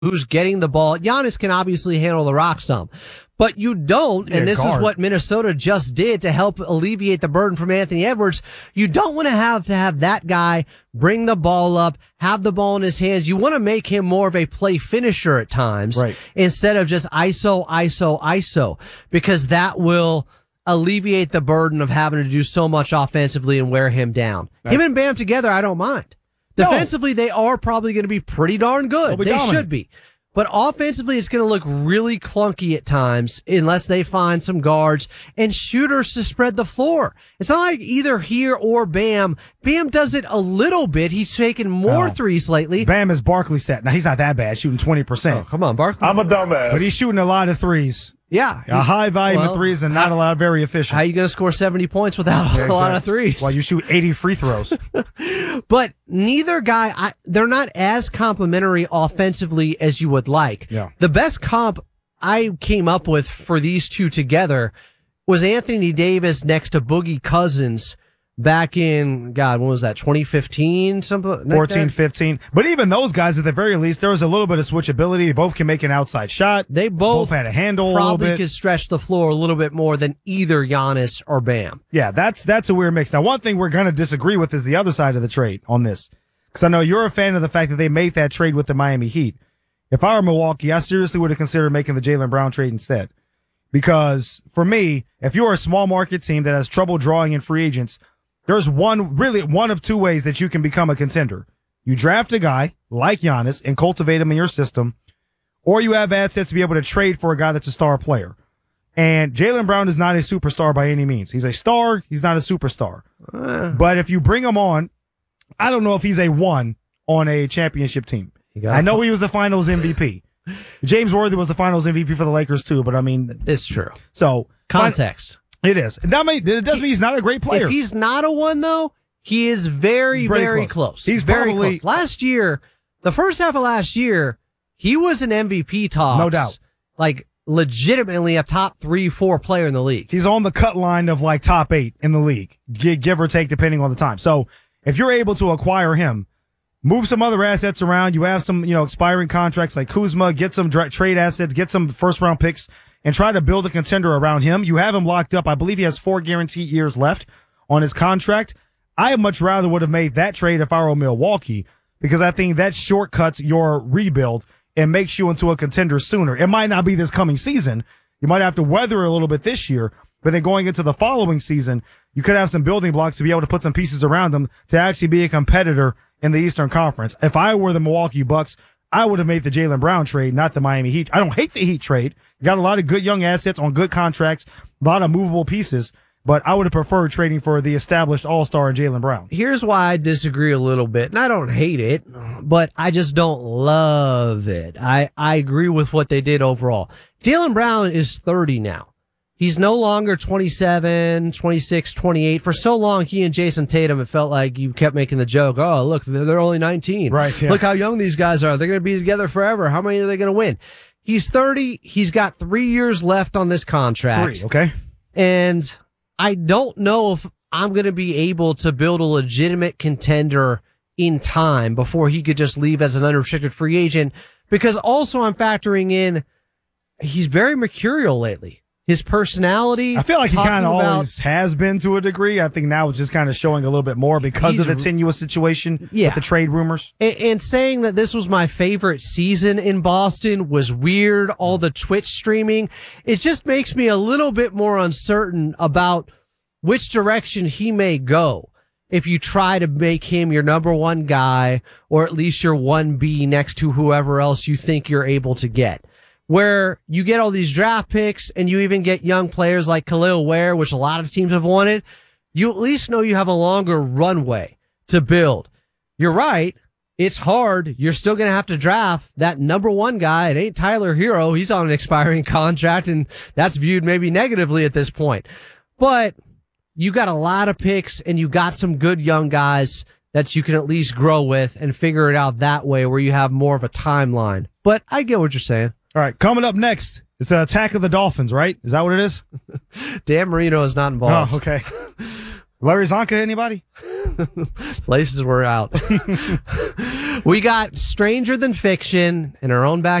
who's getting the ball. Giannis can obviously handle the rock some, but you don't, and this is what Minnesota just did to help alleviate the burden from Anthony Edwards. You don't want to have that guy bring the ball up, have the ball in his hands. You want to make him more of a play finisher at times, right, instead of just ISO, because that will alleviate the burden of having to do so much offensively and wear him down. Right. Him and Bam together, I don't mind. Defensively, they are probably going to be pretty darn good. They should be. But offensively, it's going to look really clunky at times unless they find some guards and shooters to spread the floor. It's not like either here or Bam. Bam does it a little bit. He's taken more threes lately. Bam is Barkley stat. Now, he's not that bad, shooting 20%. Oh, come on, Barkley. I'm a dumbass. But he's shooting a lot of threes. Yeah. A high volume of threes and not a lot, very efficient. How are you going to score 70 points without a lot of threes? Well, you shoot 80 free throws. But neither guy, they're not as complimentary offensively as you would like. Yeah. The best comp I came up with for these two together was Anthony Davis next to Boogie Cousins back in, when was that, 2015? Something 14, 15. But even those guys, at the very least, there was a little bit of switchability. They both can make an outside shot. They both had a handle a little bit. Probably could stretch the floor a little bit more than either Giannis or Bam. Yeah, that's a weird mix. Now, one thing we're going to disagree with is the other side of the trade on this. Because I know you're a fan of the fact that they made that trade with the Miami Heat. If I were Milwaukee, I seriously would have considered making the Jaylen Brown trade instead. Because for me, if you're a small market team that has trouble drawing in free agents, there's one of two ways that you can become a contender. You draft a guy like Giannis and cultivate him in your system, or you have assets to be able to trade for a guy that's a star player. And Jaylen Brown is not a superstar by any means. He's a star. He's not a superstar. But if you bring him on, I don't know if he's a one on a championship team. I know he was the finals MVP. James Worthy was the finals MVP for the Lakers too, but I mean. It's true. So. Context. It is. It doesn't mean he's not a great player. If he's not a one, though, he is very, very close. He's very probably close. Last year, the first half of last year, he was an MVP talks. No doubt. Like, legitimately a top 3-4 player in the league. He's on the cut line of like top 8 in the league, give or take, depending on the time. So if you're able to acquire him, move some other assets around, you have some, expiring contracts like Kuzma, get some trade assets, get some first round picks, and try to build a contender around him. You have him locked up. I believe he has 4 guaranteed years left on his contract. I much rather would have made that trade if I were Milwaukee, because I think that shortcuts your rebuild and makes you into a contender sooner. It might not be this coming season. You might have to weather a little bit this year, but then going into the following season, you could have some building blocks to be able to put some pieces around them to actually be a competitor in the Eastern Conference. If I were the Milwaukee Bucks, I would have made the Jaylen Brown trade, not the Miami Heat. I don't hate the Heat trade. You got a lot of good young assets on good contracts, a lot of movable pieces, but I would have preferred trading for the established all-star in Jaylen Brown. Here's why I disagree a little bit, and I don't hate it, but I just don't love it. I agree with what they did overall. Jaylen Brown is 30 now. He's no longer 27, 26, 28. For so long, he and Jason Tatum, it felt like you kept making the joke, oh, look, they're only 19. Right, yeah. Look how young these guys are. They're going to be together forever. How many are they going to win? He's 30. He's got 3 years left on this contract. 3, okay. And I don't know if I'm going to be able to build a legitimate contender in time before he could just leave as an unrestricted free agent, because also I'm factoring in he's very mercurial lately. His personality. I feel like he kind of always has been to a degree. I think now it's just kind of showing a little bit more because of the tenuous situation with the trade rumors. And saying that this was my favorite season in Boston was weird. All the Twitch streaming. It just makes me a little bit more uncertain about which direction he may go if you try to make him your number one guy, or at least your 1B next to whoever else you think you're able to get. Where you get all these draft picks and you even get young players like Khalil Ware, which a lot of teams have wanted, you at least know you have a longer runway to build. You're right. It's hard. You're still going to have to draft that number one guy. It ain't Tyler Hero. He's on an expiring contract, and that's viewed maybe negatively at this point. But you got a lot of picks and you got some good young guys that you can at least grow with and figure it out that way where you have more of a timeline. But I get what you're saying. All right, coming up next, it's an Attack of the Dolphins, right? Is that what it is? Dan Marino is not involved. Oh, okay. Larry Zonka, anybody? Laces were out. We got Stranger Than Fiction in our own back.